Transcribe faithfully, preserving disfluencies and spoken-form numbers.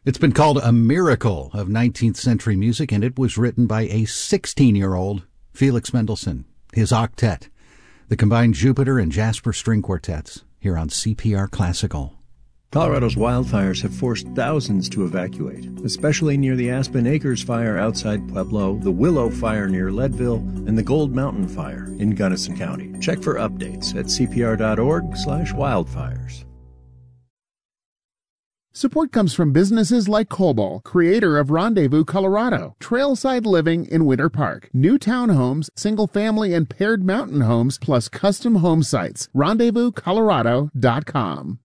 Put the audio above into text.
It's been called a miracle of nineteenth century music, and it was written by a sixteen-year-old Felix Mendelssohn, his octet, the combined Jupiter and Jasper string quartets, here on C P R Classical. Colorado's wildfires have forced thousands to evacuate, especially near the Aspen Acres fire outside Pueblo, the Willow fire near Leadville, and the Gold Mountain fire in Gunnison County. Check for updates at cpr.org slash wildfires. Support comes from businesses like Cobol, creator of Rendezvous Colorado, trailside living in Winter Park, new townhomes, single-family and paired mountain homes, plus custom home sites. rendezvous colorado dot com.